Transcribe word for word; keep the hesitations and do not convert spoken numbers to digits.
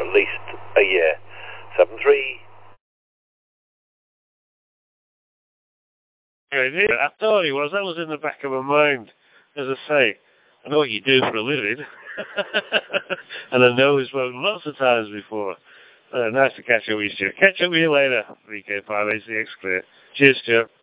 at least a year. seven three. I thought he was. That was in the back of my mind. As I say, I know what you do for a living. And I know we've spoken lots of times before. Uh, nice to catch up with you, Stuart. Catch up with you later. three K five A C X clear. Cheers, Stuart.